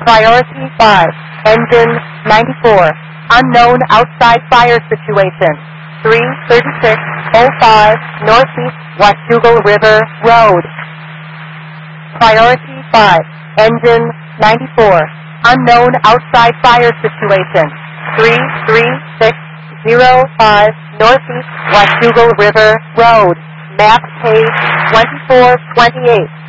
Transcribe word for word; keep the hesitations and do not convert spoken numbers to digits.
Priority five, engine ninety-four. Unknown outside fire situation. three thirty-six oh five Northeast Washougal River Road. Priority five, engine ninety-four. Unknown outside fire situation. three three six oh five Northeast Washougal River Road. Map page twenty-four twenty-eight.